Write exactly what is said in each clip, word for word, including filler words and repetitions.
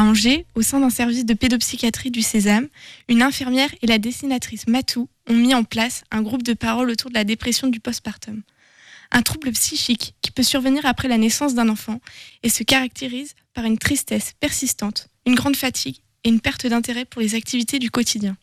À Angers, au sein d'un service de pédopsychiatrie du Sésame, une infirmière et la dessinatrice Matou ont mis en place un groupe de parole autour de la dépression du postpartum. Un trouble psychique qui peut survenir après la naissance d'un enfant et se caractérise par une tristesse persistante, une grande fatigue et une perte d'intérêt pour les activités du quotidien.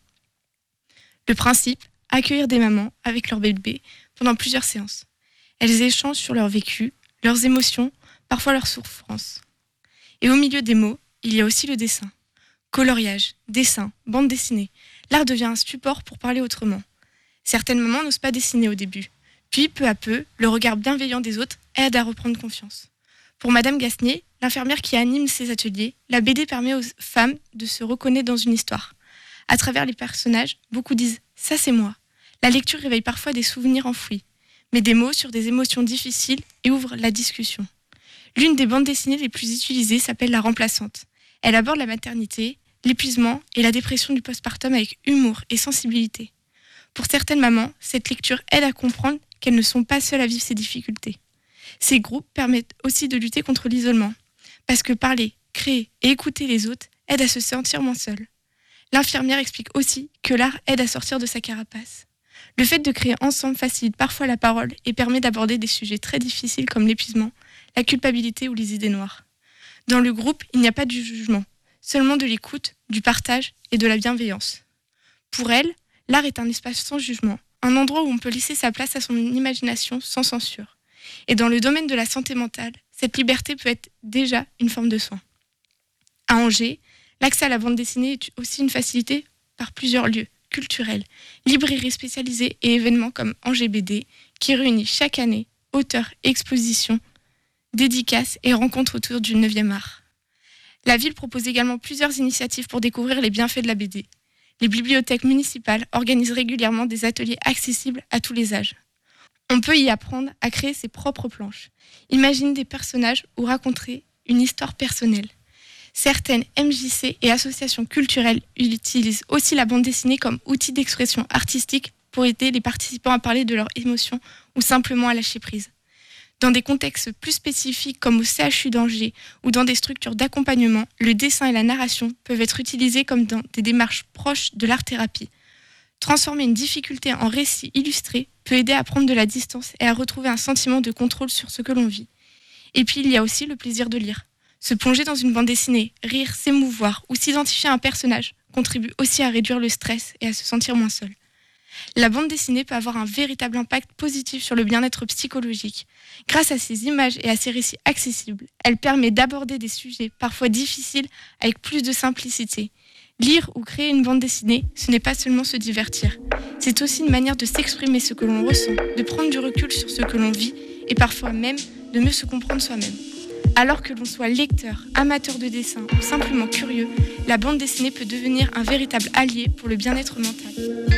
Le principe, accueillir des mamans avec leur bébé pendant plusieurs séances. Elles échangent sur leur vécu, leurs émotions, parfois leurs souffrances. Et au milieu des mots, il y a aussi le dessin. Coloriage, dessin, bande dessinée. L'art devient un support pour parler autrement. Certaines mamans n'osent pas dessiner au début. Puis, peu à peu, le regard bienveillant des autres aide à reprendre confiance. Pour Madame Gasnier, l'infirmière qui anime ces ateliers, la B D permet aux femmes de se reconnaître dans une histoire. À travers les personnages, beaucoup disent « ça c'est moi ». La lecture réveille parfois des souvenirs enfouis, met des mots sur des émotions difficiles et ouvre la discussion. L'une des bandes dessinées les plus utilisées s'appelle La Remplaçante. Elle aborde la maternité, l'épuisement et la dépression du postpartum avec humour et sensibilité. Pour certaines mamans, cette lecture aide à comprendre qu'elles ne sont pas seules à vivre ces difficultés. Ces groupes permettent aussi de lutter contre l'isolement, parce que parler, créer et écouter les autres aide à se sentir moins seule. L'infirmière explique aussi que l'art aide à sortir de sa carapace. Le fait de créer ensemble facilite parfois la parole et permet d'aborder des sujets très difficiles comme l'épuisement, la culpabilité ou les idées noires. Dans le groupe, il n'y a pas de jugement, seulement de l'écoute, du partage et de la bienveillance. Pour elle, l'art est un espace sans jugement, un endroit où on peut laisser sa place à son imagination sans censure. Et dans le domaine de la santé mentale, cette liberté peut être déjà une forme de soin. À Angers, l'accès à la bande dessinée est aussi une facilité par plusieurs lieux culturels, librairies spécialisées et événements comme Angers B D, qui réunit chaque année auteurs, expositions, dédicaces et rencontres autour du neuvième art. La ville propose également plusieurs initiatives pour découvrir les bienfaits de la B D. Les bibliothèques municipales organisent régulièrement des ateliers accessibles à tous les âges. On peut y apprendre à créer ses propres planches, imaginer des personnages ou raconter une histoire personnelle. Certaines M J C et associations culturelles utilisent aussi la bande dessinée comme outil d'expression artistique pour aider les participants à parler de leurs émotions ou simplement à lâcher prise. Dans des contextes plus spécifiques comme au C H U d'Angers ou dans des structures d'accompagnement, le dessin et la narration peuvent être utilisés comme dans des démarches proches de l'art-thérapie. Transformer une difficulté en récit illustré peut aider à prendre de la distance et à retrouver un sentiment de contrôle sur ce que l'on vit. Et puis il y a aussi le plaisir de lire. Se plonger dans une bande dessinée, rire, s'émouvoir ou s'identifier à un personnage contribue aussi à réduire le stress et à se sentir moins seul. La bande dessinée peut avoir un véritable impact positif sur le bien-être psychologique. Grâce à ses images et à ses récits accessibles, elle permet d'aborder des sujets parfois difficiles avec plus de simplicité. Lire ou créer une bande dessinée, ce n'est pas seulement se divertir. C'est aussi une manière de s'exprimer ce que l'on ressent, de prendre du recul sur ce que l'on vit et parfois même de mieux se comprendre soi-même. Alors que l'on soit lecteur, amateur de dessin ou simplement curieux, la bande dessinée peut devenir un véritable allié pour le bien-être mental.